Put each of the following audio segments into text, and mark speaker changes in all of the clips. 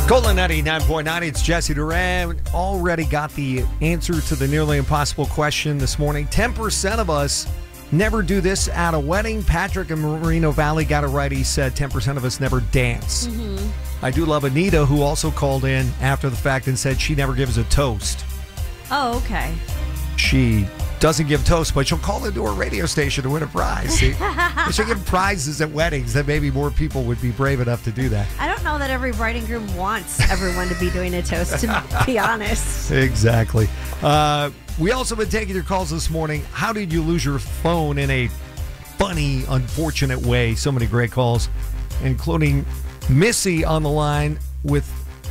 Speaker 1: Golden 99.9, it's Jesse Duran. Already got the answer to the nearly impossible question this morning. 10% of us never do this at a wedding. Patrick in Moreno Valley got it right. He said 10% of us never dance. I do love Anita, who also called in after the fact and said she never gives a toast.
Speaker 2: Oh, okay.
Speaker 1: She doesn't give toast, but she'll call into a radio station to win a prize. See? She'll give prizes at weddings, that maybe more people would be brave enough to do that.
Speaker 2: I don't know that every bride and groom wants everyone to be doing a toast, to be honest.
Speaker 1: Exactly. We also been taking your calls this morning. How did you lose your phone in a funny, unfortunate way? So many great calls, including Missy on the line with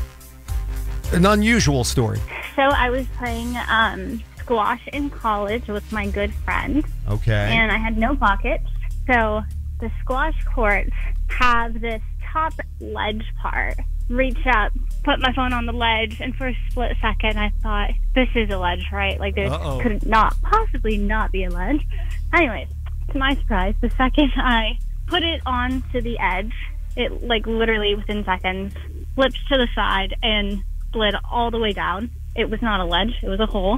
Speaker 1: an unusual story.
Speaker 3: So I was playing squash in college with my good friend.
Speaker 1: Okay.
Speaker 3: And I had no pockets. So the squash courts have this top ledge part. Reach up, put my phone on the ledge, and for a split second I thought, this is a ledge, right? Like this could not possibly not be a ledge. Anyways, to my surprise, the second I put it onto the edge, it like literally within seconds flipped to the side and slid all the way down. It was not a ledge, it was a hole.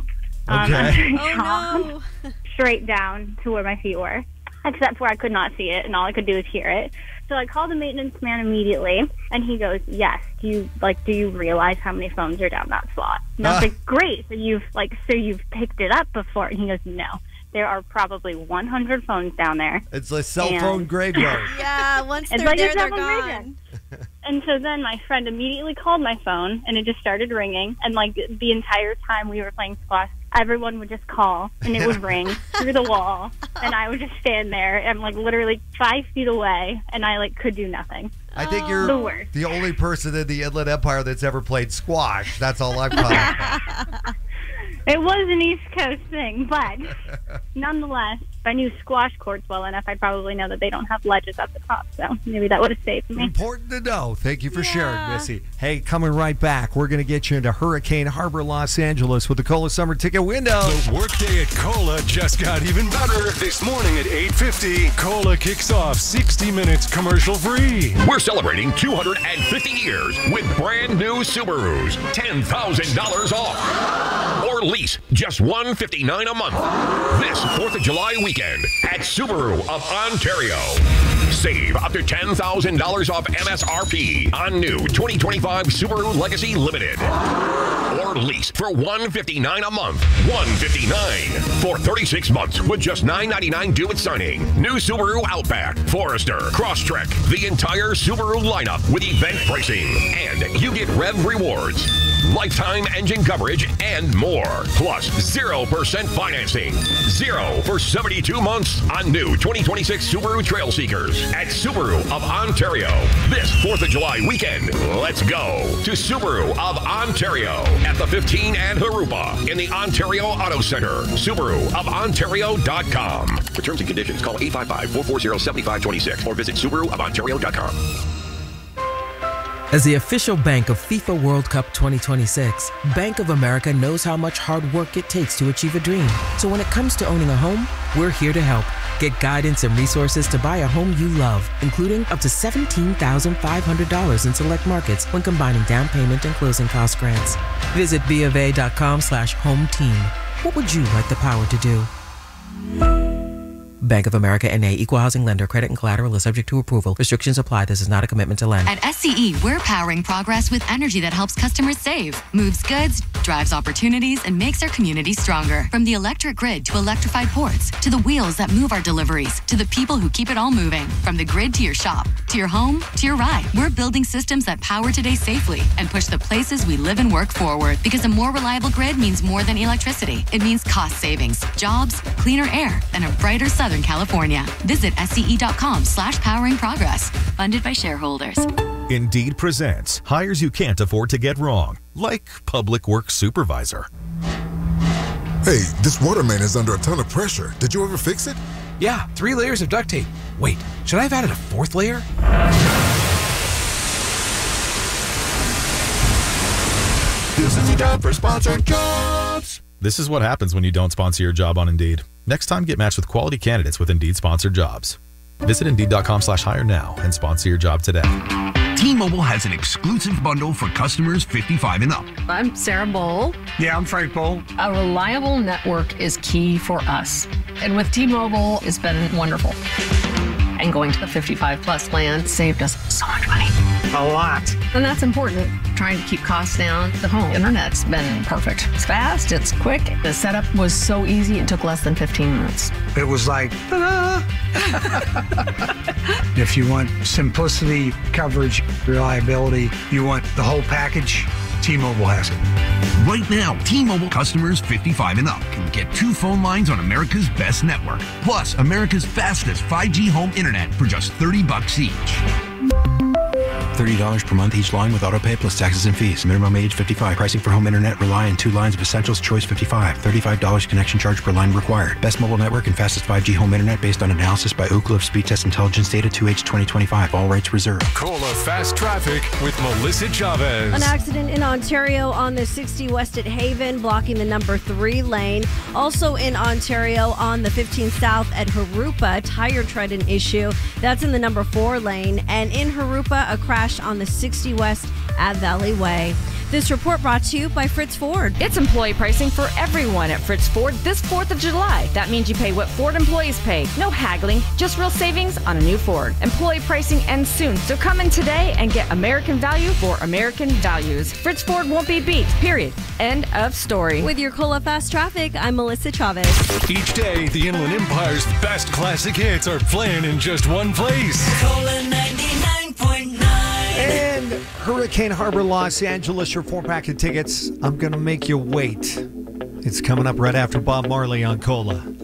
Speaker 2: No.
Speaker 3: Straight down to where my feet were, except for I could not see it, and all I could do was hear it. So I called the maintenance man immediately, and he goes, "Yes, do you realize how many phones are down that slot?" And I was like, "Great, so you've picked it up before?" And he goes, "No, there are probably 100 phones down there.
Speaker 1: It's a cell phone graveyard."
Speaker 2: Yeah, once they're
Speaker 3: like
Speaker 2: there,
Speaker 3: a
Speaker 2: they're
Speaker 3: cell phone
Speaker 2: gone.
Speaker 3: graveyard. And so then my friend immediately called my phone, and it just started ringing. And like the entire time we were playing squash, everyone would just call, and it would ring through the wall, and I would just stand there and like literally 5 feet away, and I like could do nothing.
Speaker 1: I think you're
Speaker 3: The worst.
Speaker 1: the only person in the Inland Empire that's ever played squash. That's all I'm calling.
Speaker 3: It was an East Coast thing, but nonetheless, if I knew squash courts well enough, I'd probably know that they don't have ledges at the top, so maybe that would have saved me.
Speaker 1: Important to know. Thank you for sharing, Missy. Hey, coming right back, we're going to get you into Hurricane Harbor, Los Angeles with the Cola Summer Ticket window.
Speaker 4: The workday at Cola just got even better. This morning at 8:50, Cola kicks off 60 minutes commercial-free.
Speaker 5: We're celebrating 250 years with brand new Subarus. $10,000 off. Or lease just $159 a month. This 4th of July weekend at Subaru of Ontario. Save up to $10,000 off MSRP on new 2025 Subaru Legacy Limited. Or lease for $159 a month. $159 for 36 months with just $999 due at signing. New Subaru Outback, Forester, Crosstrek, the entire Subaru lineup with event pricing. And you get Rev Rewards, lifetime engine coverage, and more. Plus 0% financing. 0 for 72 months on new 2026 Subaru Trail Seekers at Subaru of Ontario. This 4th of July weekend, let's go to Subaru of Ontario at the 15 and Harupa in the Ontario Auto Center. SubaruofOntario.com. For terms and conditions, call 855-440-7526 or visit SubaruofOntario.com.
Speaker 6: As the official bank of FIFA World Cup 2026, Bank of America knows how much hard work it takes to achieve a dream. So when it comes to owning a home, we're here to help. Get guidance and resources to buy a home you love, including up to $17,500 in select markets when combining down payment and closing cost grants. Visit BofA.com/home team. What would you like the power to do? Bank of America N.A. Equal Housing Lender. Credit and collateral is subject to approval. Restrictions apply. This is not a commitment to lend.
Speaker 7: At SCE, we're powering progress with energy that helps customers save, moves goods, drives opportunities, and makes our community stronger. From the electric grid to electrified ports, to the wheels that move our deliveries, to the people who keep it all moving. From the grid to your shop, to your home, to your ride. We're building systems that power today safely and push the places we live and work forward. Because a more reliable grid means more than electricity. It means cost savings, jobs, cleaner air, and a brighter Southern California. Visit SCE.com/powering progress. Funded by shareholders.
Speaker 8: Indeed presents hires you can't afford to get wrong, like public works supervisor.
Speaker 9: Hey, this water main is under a ton of pressure. Did you ever fix it?
Speaker 10: Yeah, 3 layers of duct tape. Wait, should I have added a 4th layer?
Speaker 9: This is the time for sponsored jobs.
Speaker 8: This is what happens when you don't sponsor your job on Indeed. Next time, get matched with quality candidates with Indeed sponsored jobs. Visit Indeed.com/hire now and sponsor your job today.
Speaker 11: T-Mobile has an exclusive bundle for customers 55 and up.
Speaker 12: I'm Sarah Bowl.
Speaker 13: Yeah, I'm Frank Bowl.
Speaker 12: A reliable network is key for us. And with T-Mobile, it's been wonderful. And going to the 55 plus plan saved us so much money.
Speaker 13: A lot.
Speaker 12: And that's important. Trying to keep costs down. The home internet's been perfect. It's fast, it's quick. The setup was so easy, it took less than 15 minutes.
Speaker 13: It was like, ta-da! If you want simplicity, coverage, reliability, you want the whole package, T-Mobile has it.
Speaker 11: Right now, T-Mobile customers 55 and up can get 2 phone lines on America's best network, plus America's fastest 5G home internet for just $30 each.
Speaker 10: $30 per month each line with autopay plus taxes and fees. Minimum age 55. Pricing for home internet rely on 2 lines of Essentials Choice 55. $35 connection charge per line required. Best mobile network and fastest 5G home internet based on analysis by Ookla of Speed Test Intelligence data 2H 2025. All rights reserved.
Speaker 4: Cola Fast Traffic with Melissa Chavez.
Speaker 2: An accident in Ontario on the 60 west at Haven, blocking the number 3 lane. Also in Ontario on the 15 south at Harupa, tire tread an issue. That's in the number 4 lane. And in Harupa, a crash on the 60 west at Valley Way. This report brought to you by Fritz Ford.
Speaker 14: It's employee pricing for everyone at Fritz Ford this 4th of July. That means you pay what Ford employees pay. No haggling, just real savings on a new Ford. Employee pricing ends soon, so come in today and get American value for American values. Fritz Ford won't be beat, period. End of story.
Speaker 2: With your Cola Fast Traffic, I'm Melissa Chavez.
Speaker 4: Each day, the Inland Empire's best classic hits are playing in just one place.
Speaker 15: Cola 99.9.
Speaker 1: And Hurricane Harbor, Los Angeles, your 4-pack of tickets. I'm going to make you wait. It's coming up right after Bob Marley on Cola.